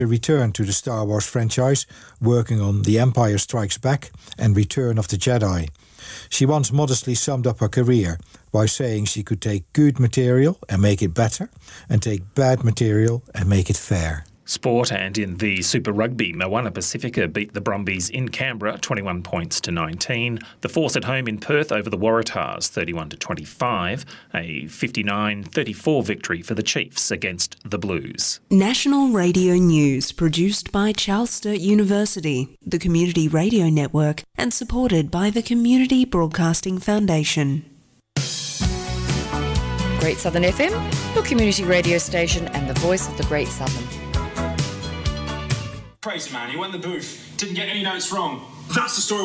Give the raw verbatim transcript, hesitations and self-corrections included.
return to the Star Wars franchise, working on The Empire Strikes Back and Return of the Jedi. She once modestly summed up her career by saying she could take good material and make it better, and take bad material and make it fair. Sport, and in the Super Rugby, Moana Pacifica beat the Brumbies in Canberra twenty-one points to nineteen. The Force at home in Perth over the Waratahs thirty-one to twenty-five. A fifty-nine thirty-four victory for the Chiefs against the Blues. National Radio News, produced by Charles Sturt University, the Community Radio Network, and supported by the Community Broadcasting Foundation. Great Southern F M, your community radio station and the voice of the Great Southern. Crazy man, he went in the booth, didn't get any notes wrong. That's the story.